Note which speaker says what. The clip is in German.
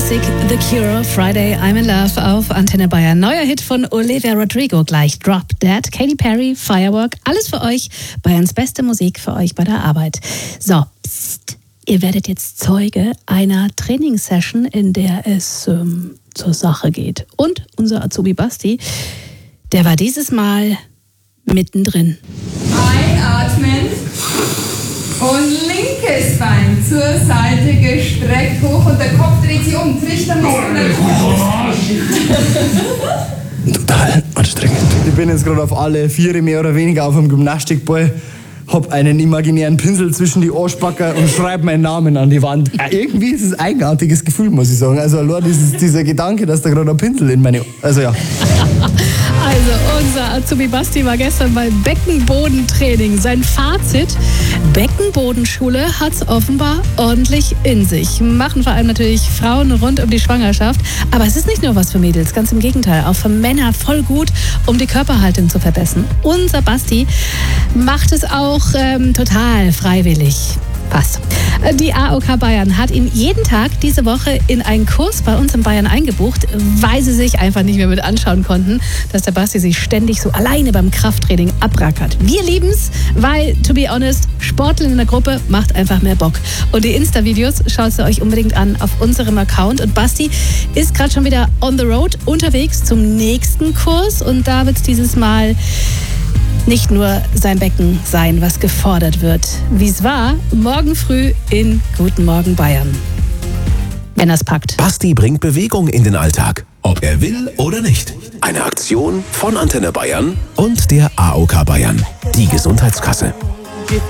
Speaker 1: Classic The Cure, Friday I'm in Love auf Antenne Bayern. Neuer Hit von Olivia Rodrigo, gleich Drop Dead, Katy Perry, Firework, alles für euch. Bayerns beste Musik für euch bei der Arbeit. So, psst, ihr werdet jetzt Zeuge einer Trainingssession, in der es zur Sache geht. Und unser Azubi Basti, der war dieses Mal mittendrin.
Speaker 2: Einatmen und linkes Bein zur Seite gestreckt hoch und der Kopf dreht sich um. Trichter noch
Speaker 3: Total anstrengend. Ich bin jetzt gerade auf alle Viere mehr oder weniger auf einem Gymnastikball, hab einen imaginären Pinsel zwischen die Ohrspacker und schreibe meinen Namen an die Wand. Irgendwie ist es ein eigenartiges Gefühl, muss ich sagen. Also allein dieser Gedanke, dass da gerade ein Pinsel in meine... Also ja.
Speaker 1: Also unser Azubi Basti war gestern beim Beckenbodentraining. Sein Fazit: Beckenbodenschule hat's offenbar ordentlich in sich. Machen vor allem natürlich Frauen rund um die Schwangerschaft. Aber es ist nicht nur was für Mädels, ganz im Gegenteil. Auch für Männer voll gut, um die Körperhaltung zu verbessern. Unser Basti macht es auch total freiwillig. Passt. Die AOK Bayern hat ihn jeden Tag diese Woche in einen Kurs bei uns in Bayern eingebucht, weil sie sich einfach nicht mehr mit anschauen konnten, dass der Basti sich ständig so alleine beim Krafttraining abrackert. Wir lieben's, weil, to be honest, Sporteln in der Gruppe macht einfach mehr Bock. Und die Insta-Videos schaut ihr euch unbedingt an auf unserem Account. Und Basti ist gerade schon wieder on the road unterwegs zum nächsten Kurs. Und da wird's dieses Mal nicht nur sein Becken sein, was gefordert wird. Wie es war, morgen früh in Guten Morgen Bayern. Wenn er's packt.
Speaker 4: Basti bringt Bewegung in den Alltag, ob er will oder nicht. Eine Aktion von Antenne Bayern und der AOK Bayern, die Gesundheitskasse.